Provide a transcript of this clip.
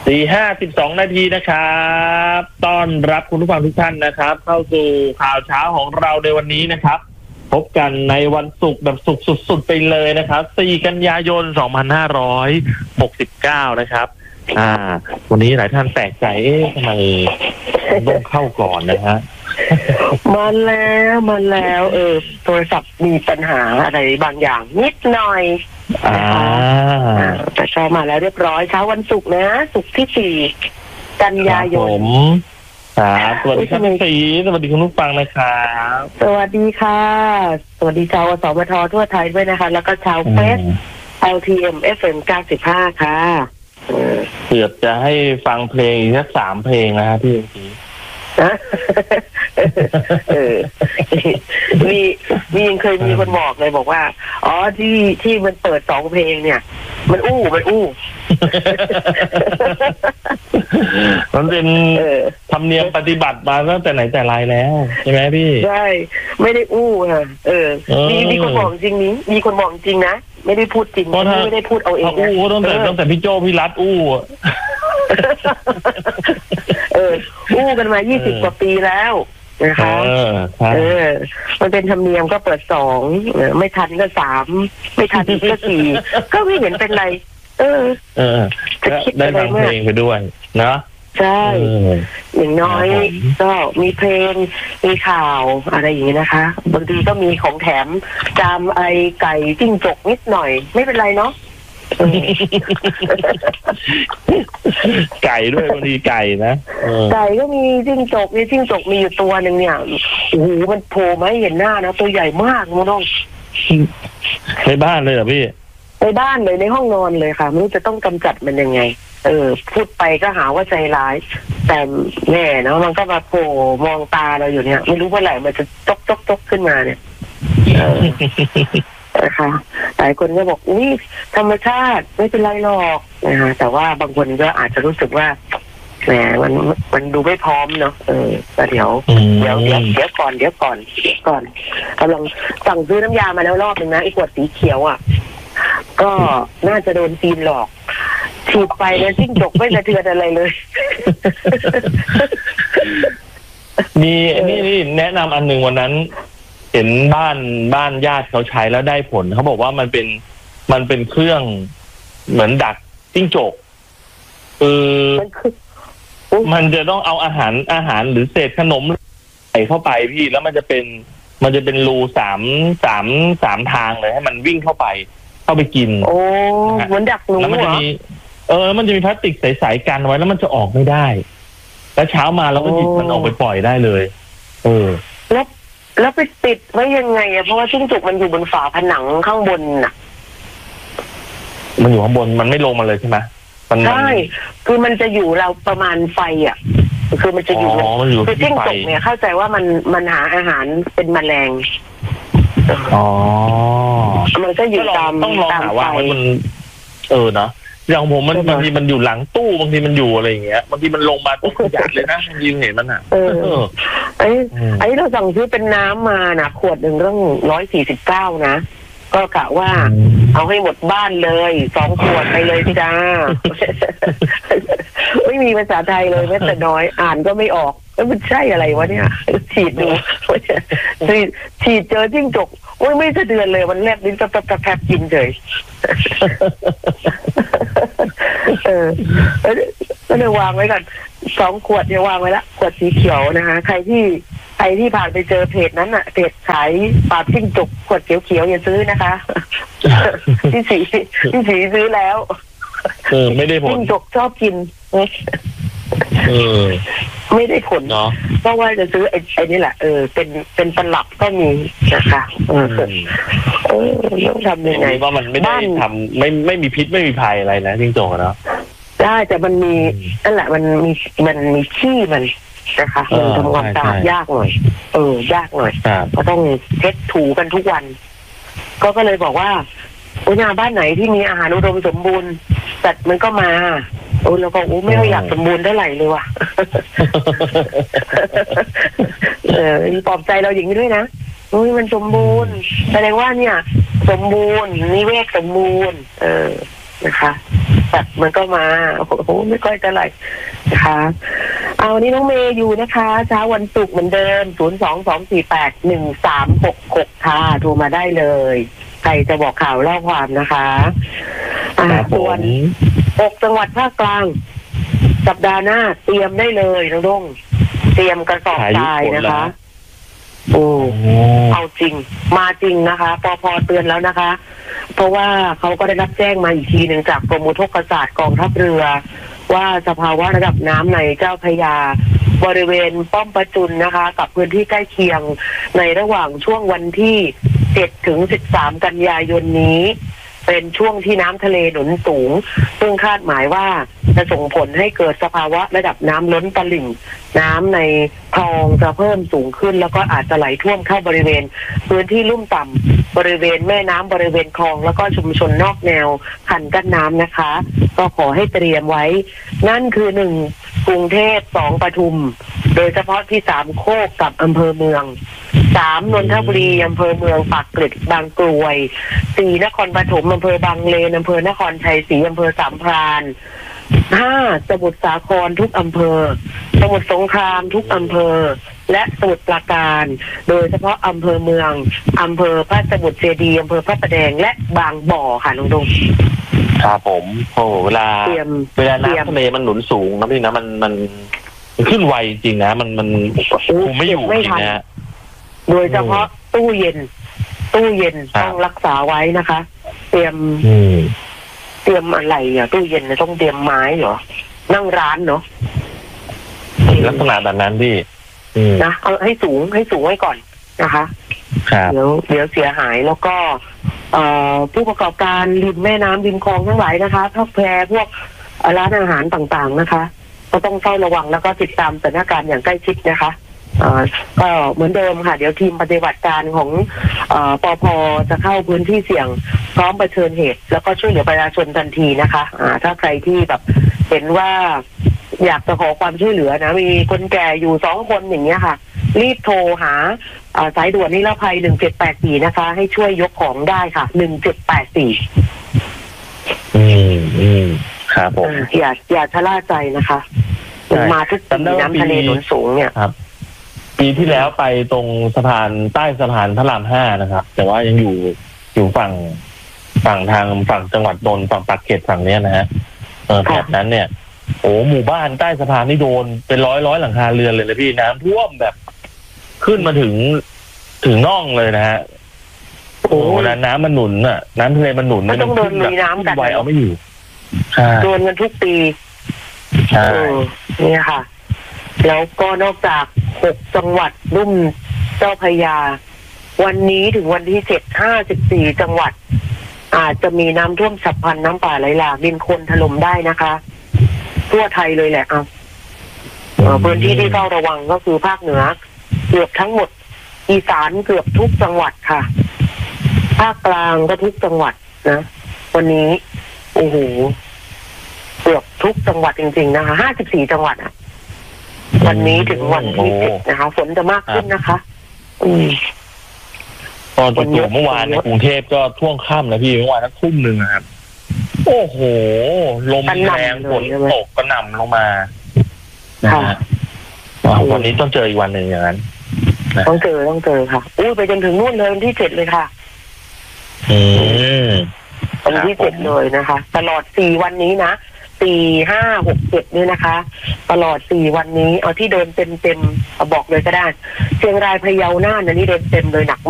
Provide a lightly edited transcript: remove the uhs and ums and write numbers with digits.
4:52 นาทีนะครับต้อนรับคุณผู้ฟังทุกท่านนะครับเข้าสู่ข่าวเช้าของเราในวันนี้นะครับพบกันในวันศุกร์แบบศุกร์สุดๆไปเลยนะครับ4 กันยายน 2569นะครับวันนี้หลายท่านแปลกใจทำไมต้องเข้าก่อนนะฮะมาแล้วโทรศัพท์มีปัญหาอะไรบางอย่างนิดหน่อยแต่ใช้มาแล้วเรียบร้อยเช้าวันศุกร์นะศุกร์ที่4 กันยายนครับสวัสดีครับสีสวัสดีคุณผู้ฟังนะครับสวัสดีค่ะสวัสดีชาวสมททั่วไทยด้วยนะคะแล้วก็ชาวเฟซ LTM FM 95ค่ะเกือบจะให้ฟังเพลงอีกสัก3 เพลงนะครับพี่มียังเคยมีคนบอกเลยบอกว่าอ๋อที่มันเปิด2 เพลงเนี่ยมันอู้มันเป็นธรรมเนียมปฏิบัติมาตั้งแต่ไหนแต่ไรแล้วใช่ไหมพี่ใช่ไม่ได้อู้ค่ะมีคนบอกจริงนี้มีคนบอกจริงนะไม่ได้พูดจริงไม่ได้พูดเอาเองอู้ตั้งแต่พี่โจพี่รัฐอู้อู้กันมา20 กว่าปีแล้วนะคะมันเป็นธรรมเนียมก็เปิด2ไม่ทันก็3ไม่ทันก็4ก็ไม่เห็นเป็นไรจะคิดได้ฟังเพลงไปด้วยนะใช่อย่างน้อยก็มีเพลงมีข่าวอะไรอย่างนี้นะคะบางทีก็มีของแถมจามไอไก่จิ้งจกนิดหน่อยไม่เป็นไรเนาะไก่ด้วยบางทีไก่นะไก่ก็มีจิ้งจกมีอยู่ตัวหนึ่งเนี่ยโอ้โหมันโผล่มาให้เห็นหน้านะตัวใหญ่มากมั้งน้องในบ้านเลยเหรอพี่ในบ้านเลยในห้องนอนเลยค่ะไม่รู้จะต้องกำจัดมันยังไงพูดไปก็หาว่าใจร้ายแต่แม่เนาะมันก็มาโผล่มองตาเราอยู่เนี่ยไม่รู้เมื่อไหร่มันจะจกขึ้นมาเนี่ยนะคะหลายคนก็บอกอุ้ยธรรมชาติไม่เป็นไรหรอกนะคะแต่ว่าบางคนก็อาจจะรู้สึกว่าแหมมันดูไม่พร้อมเนาะแต่เดี๋ยวก่อนกำลังสั่งซื้อน้ำยามาแล้วรอบนึงนะไอ้ขวดสีเขียวอ่ะก็น่าจะโดนจีนหลอกฉีดไปแล้วจิ้งจกไม่สะเทือนอะไรเลยมีนี่แนะนำอันหนึ่งวันนั้นเห็นบ้านญาติเขาใช้แล้วได้ผลเขาบอกว่ามันเป็นเครื่องเหมือนดักจิ้งจกมันจะต้องเอาอาหารหรือเศษขนมใส่เข้าไปพี่แล้วมันจะเป็นรูสามทางเลยให้มันวิ่งเข้าไปกินโอ้เหมือนดักหนูแล้วมันจะมีมันจะมีพลาสติกใสๆกันไว้แล้วมันจะออกไม่ได้แล้วเช้ามาเราก็หยิบมันออกไปปล่อยได้เลยแล้วไปติดไว้ยังไงเพราะว่าจิ้งจกมันอยู่บนฝาผนังข้างบนน่ะมันอยู่ข้างบนมันไม่ลงมาเลยใช่ไหมใช่คือมันจะอยู่เราประมาณไฟคือมันจะอยู่คือจิ้งจกเนี่ยเข้าใจว่ามันหาอาหารเป็นแมลงมันก็อยู่ตามต้องลองหาว่ามันเนาะอย่างผมมันบางทีมันอยู่หลังตู้บางทีมันอยู่อะไรอย่างเงี้ยบางทีมันลงมาตรงหยาดเลยนะยืนเห็นมันไอ้เราสั่งซื้อเป็นน้ำมานะขวดหนึ่งต้อง149นะก็กะว่าเอาให้หมดบ้านเลย2 ขวดไปเลยจ้าไม่มีภาษาไทยเลยแม้แต่น้อยอ่านก็ไม่ออกแล้วมันใช่อะไรวะเนี่ยฉีดดูฉีดเจอจิ้งจกไม่สะเทือนเลยมันแลบลิ้นแผลกินเลยก็เลยวางไว้ก่อน2 ขวดเนี่ยวางไว้ละขวดสีเขียวนะคะใครที่ผ่านไปเจอเพจนั้นอ่ะเพจขายปราบจิ้งจกขวดเขียวอย่าซื้อนะคะพี่สีซื้อแล้วไม่ได้ผลจิ้งจกชอบกินไม่ได้ผลเนาะเพราะว่าจะซื้อไอ้นี่แหละเป็นตลับก็มีนะคะต้องทำยังไงว่ามันไม่ได้ทำไม่มีพิษไม่มีภัยอะไรนะจิ้งจกเนาะได้แต่มันมีนั่นแหละมันมีขี้มันนะคะมันทำความสะอาดยากหน่อยยากหน่อยก็ต้องเช็ดถูกันทุกวันก็เลยบอกว่าบ้านไหนที่มีอาหารอุดมสมบูรณ์สัตว์มันก็มาเราก็ไม่ค่อยอยากสมบูรณ์เท่าไหร่เลยว่ะปลอบใจเราอย่างนี้ด้วยนะมันสมบูรณ์แสดงว่าเนี่ยสมบูรณ์นิเวศสมบูรณ์นะคะสัตว์มันก็มาโอ้โหไม่ค่อยจะไหลนะคะเอานี่น้องเมย์อยู่นะคะเช้าวันศุกร์เหมือนเดิม022481366ค่ะโทรมาได้เลยใครจะบอกข่าวเล่าความนะคะส่วน6จังหวัดภาคกลางสัปดาห์หน้าเตรียมได้เลยน้องดงเตรียมกระสอบทรายนะคะโอ้เอาจริงมาจริงนะคะปเตือนแล้วนะคะเพราะว่าเขาก็ได้รับแจ้งมาอีกทีหนึ่งจากกรมอุทกศาสตร์กองทัพเรือว่าสภาวะระดับน้ำในเจ้าพระยาบริเวณป้อมประจุนนะคะกับพื้นที่ใกล้เคียงในระหว่างช่วงวันที่7 ถึง 13 กันยายนนี้เป็นช่วงที่น้ำทะเลหนุนสูงซึ่งคาดหมายว่าจะส่งผลให้เกิดสภาวะระดับน้ำล้นตลิ่งน้ำในคลองจะเพิ่มสูงขึ้นแล้วก็อาจจะไหลท่วมเข้าบริเวณพื้นที่ลุ่มต่ำบริเวณแม่น้ำบริเวณคลองแล้วก็ชุมชนนอกแนวคันกั้นน้ำนะคะก็ขอให้เตรียมไว้นั่นคือ1กรุงเทพ2ปทุมโดยเฉพาะที่3โคกกับอำเภอเมือง3นนทบุรีอำเภอเมืองปากเกร็ดบางกรวย4นครปฐมอำเภอบางเลนอำเภอนครชัยศรีอำเภอสามพราน5สมุทรสาครทุกอำเภอสมุทรสงครามทุกอำเภอและสมุทรปราการโดยเฉพาะอำเภอเมืองอำเภอพระสมุทรเจดีย์อำเภอพระประแดงและบางบ่อค่ะลุงดงครับผมโอ้เวลาน้ำทะเลมันหนุนสูงนะพี่นะมันขึ้นไวจริงนะมันคุมไม่อยู่จริงนะโดยเฉพาะตู้เย็นต้องรักษาไว้นะคะเตรียมอะไรอ่ะตู้เย็นต้องเตรียมไม้เหรอนั่งร้านเนาะลักษณะแบบนั้นพี่นะเอาให้สูงไว้ก่อนนะคะเดี๋ยวเสียหายแล้วก็ผู้ประกอบการริมแม่น้ำริมคลองทั้งหลายนะคะพวกแพพวกร้านอาหารต่างๆนะคะก็ต้องเฝ้าระวังแล้วก็ติดตามสถานการณ์อย่างใกล้ชิดนะคะก็เหมือนเดิมค่ะเดี๋ยวทีมปฏิบัติการของปภ.จะเข้าพื้นที่เสี่ยงพร้อมเผชิญเหตุแล้วก็ช่วยเหลือประชาชนทันทีนะคะถ้าใครที่แบบเห็นว่าอยากจะขอความช่วยเหลือนะมีคนแก่อยู่2 คนอย่างเงี้ยค่ะรีบโทรหาสายด่วนนิรภัย1784นะคะให้ช่วยยกของได้ค่ะ1784 ครับผมอย่าชะล่าใจนะคะมาทุกปีน้ำทะเลหนุนสูงเนี่ยปีที่แล้วไปตรงสะพานใต้สะพานพระราม 5นะครับแต่ว่ายังอยู่ฝั่งทางฝั่งจังหวัดนนท์ฝั่งปากเกร็ดฝั่งเนี้ยนะฮะแถบนั้นเนี่ยโอ้หมู่บ้านใต้สะพานนี่โดนเป็นร้อยหลังคาเรือนเลยนะพี่น้ำท่วมแบบขึ้นมาถึงน่องเลยนะฮะโอ้น้ำมันหนุนอ่ะน้ำทะเลมันหนุนมันต้องโดนลุยน้ำกันไวเอาไม่อยู่โดนกันทุกปีนี่ค่ะแล้วก็นอกจาก6จังหวัดลุ่มเจ้าพระยาวันนี้ถึงวันที่7 54จังหวัดอาจจะมีน้ำท่วมฉับพลันน้ำป่าไหลหลากดินโคลนถล่มได้นะคะทั่วไทยเลยแหละพื้นที่ที่เฝ้าระวังก็คือภาคเหนือเกือบทั้งหมดอีสานเกือบทุกจังหวัดค่ะภาคกลางก็ทุกจังหวัดนะวันนี้โอ้โหเกือบทุกจังหวัดจริงๆนะคะ54จังหวัดวันนี้ถึงวันที่7นะคะฝนจะมากขึ้นนะคะตอนจุดเมื่อวานในกรุงเทพก็ท่วงค่ำนะพี่เมื่อวานทุ่ม 1นะครับโอ้โหลมแรงฝนตกกระหน่ำลงมานะฮะวันนี้ต้องเจออีกวันหนึ่งอย่างนั้นต้องเจอค่ะไปจนถึงนู่นเลยวันที่7เลยค่ะวันที่7เลยนะคะตลอด4วันนี้นะ4 5 6 7นี่นะคะตลอด4วันนี้เอาที่โดนเต็มบอกเลยก็ได้เชียงรายพะเยาน่านอันนี้โดนเต็มเลยหนัก